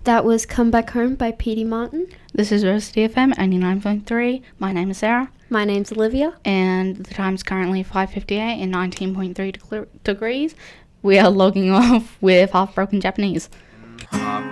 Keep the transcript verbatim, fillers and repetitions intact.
That was Come Back Home by Petey Martin. This is University F M eighty-nine point three. My name is Sarah. My name's Olivia. And the time's currently five fifty-eight and nineteen point three de- degrees. We are logging off with Half Broken Japanese.